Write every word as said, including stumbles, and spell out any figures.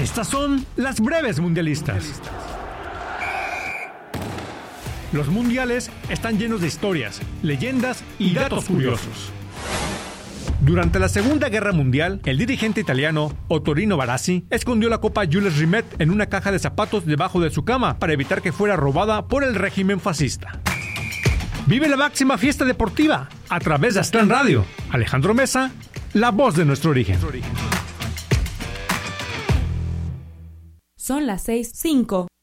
Estas son las breves mundialistas. Los mundiales están llenos de historias, leyendas y datos curiosos. Durante la Segunda Guerra Mundial, el dirigente italiano Ottorino Barassi escondió la Copa Jules Rimet en una caja de zapatos debajo de su cama para evitar que fuera robada por el régimen fascista. Vive la máxima fiesta deportiva a través de Aztlán Radio. Alejandro Mesa, la voz de nuestro origen. Son las seis cinco.